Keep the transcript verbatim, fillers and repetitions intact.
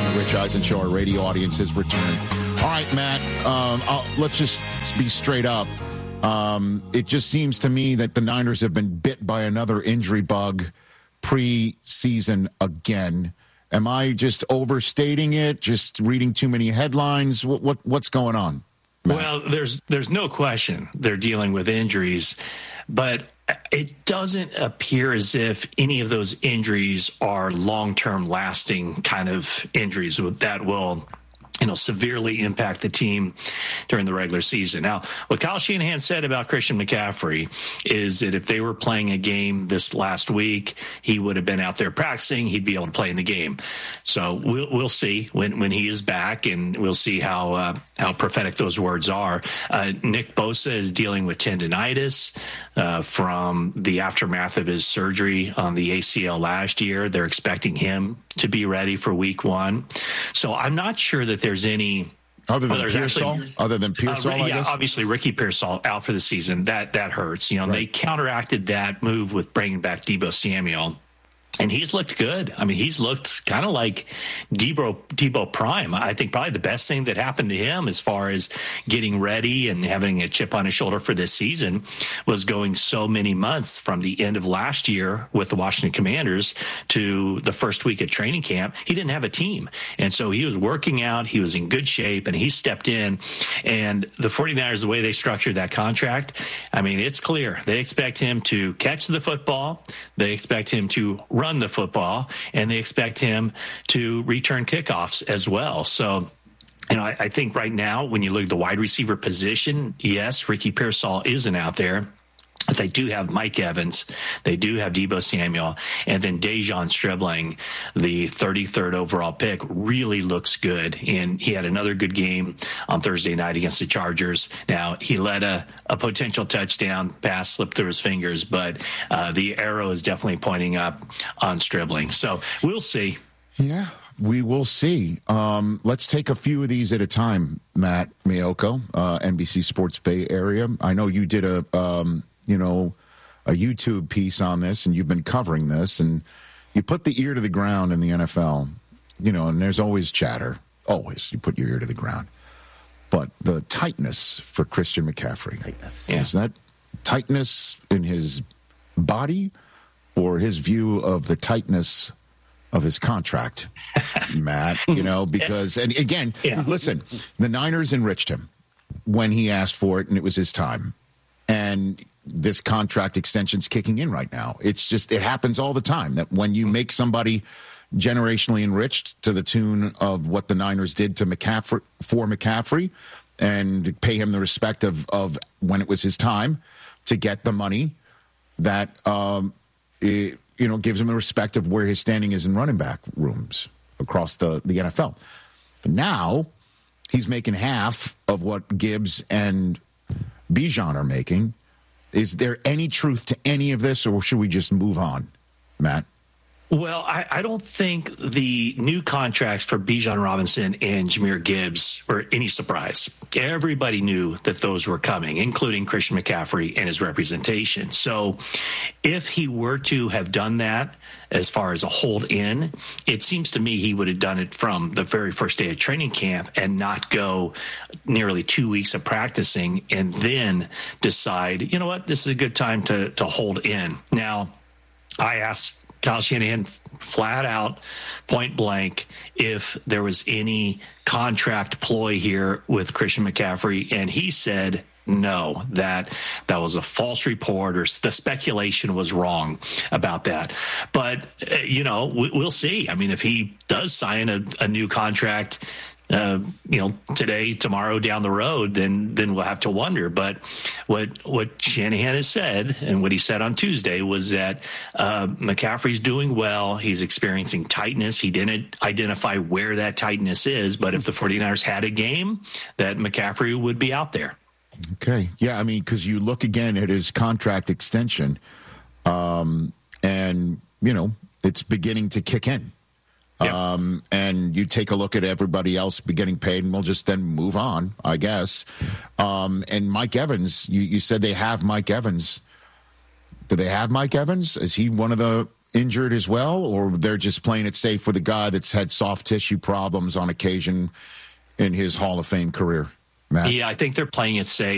Rich Eisen Show, our radio audience has returned. All right, Matt, um, I'll, let's just be straight up. Um, it just seems to me that the Niners have been bit by another injury bug pre-season again. Am I just overstating it? Just reading too many headlines? What, what what's going on, Matt? Well, there's there's no question they're dealing with injuries, but it doesn't appear as if any of those injuries are long-term lasting kind of injuries that will, you know, severely impact the team during the regular season. Now, what Kyle Shanahan said about Christian McCaffrey is that if they were playing a game this last week, he would have been out there practicing. He'd be able to play in the game. So we'll we'll see when, when he is back, and we'll see how uh, how prophetic those words are. Uh, Nick Bosa is dealing with tendonitis uh, from the aftermath of his surgery on the A C L last year. They're expecting him to be ready for week one. So I'm not sure that there's any other than Pearsall, other than Pearsall, uh, I yeah, guess? Obviously Ricky Pearsall out for the season. That that hurts. You know, right. They counteracted that move with bringing back Deebo Samuel. And he's looked good. I mean, he's looked kind of like Deebo, Deebo Prime. I think probably the best thing that happened to him as far as getting ready and having a chip on his shoulder for this season was going so many months from the end of last year with the Washington Commanders to the first week at training camp. He didn't have a team. And so he was working out. He was in good shape, and he stepped in. And the 49ers, the way they structured that contract, I mean, it's clear. They expect him to catch the football. They expect him to run the football, and they expect him to return kickoffs as well. So, you know, I, I think right now, when you look at the wide receiver position, yes, Ricky Pearsall isn't out there. But they do have Mike Evans. They do have Deebo Samuel. And then Dejon Stribling, the thirty-third overall pick, really looks good. And he had another good game on Thursday night against the Chargers. Now, he let a, a potential touchdown pass slip through his fingers, but uh, the arrow is definitely pointing up on Stribling. So we'll see. Yeah, we will see. Um, let's take a few of these at a time, Matt Miyoko, uh, N B C Sports Bay Area. I know you did a... Um, you know, a YouTube piece on this, and you've been covering this, and you put the ear to the ground in the N F L, you know, and there's always chatter. Always. You put your ear to the ground. But the tightness for Christian McCaffrey. Tightness. Yeah. Is that tightness in his body or his view of the tightness of his contract, Matt? You know, because, and again, yeah. listen, the Niners enriched him when he asked for it, and it was his time. And this contract extension's kicking in right now. It's just, it happens all the time that when you make somebody generationally enriched to the tune of what the Niners did to McCaffrey, for McCaffrey, and pay him the respect of, of when it was his time to get the money, that, um, it, you know, gives him the respect of where his standing is in running back rooms across the, the N F L. But now he's making half of what Gibbs and Bijan are making. Is there any truth to any of this, or should we just move on, Matt? Well, I, I don't think the new contracts for Bijan Robinson and Jahmyr Gibbs were any surprise. Everybody knew that those were coming, including Christian McCaffrey and his representation. So if he were to have done that as far as a hold in, it seems to me he would have done it from the very first day of training camp and not go nearly two weeks of practicing and then decide, you know what, this is a good time to, to hold in. Now, I asked Kyle Shanahan flat out, point blank, if there was any contract ploy here with Christian McCaffrey, and he said no, that that was a false report, or the speculation was wrong about that. But, uh, you know, we, we'll see. I mean, if he does sign a, a new contract, Uh, you know, today, tomorrow, down the road, then then we'll have to wonder. But what what Shanahan has said, and what he said on Tuesday, was that uh, McCaffrey's doing well. He's experiencing tightness. He didn't identify where that tightness is, but if the 49ers had a game, that McCaffrey would be out there. Okay. Yeah, I mean, because you look again at his contract extension, um, and, you know, it's beginning to kick in. Yep. Um, and you take a look at everybody else be getting paid, and we'll just then move on, I guess. Um, and Mike Evans, you, you said they have Mike Evans. Do they have Mike Evans? Is he one of the injured as well, or they're just playing it safe with a guy that's had soft tissue problems on occasion in his Hall of Fame career, Matt? Yeah, I think they're playing it safe.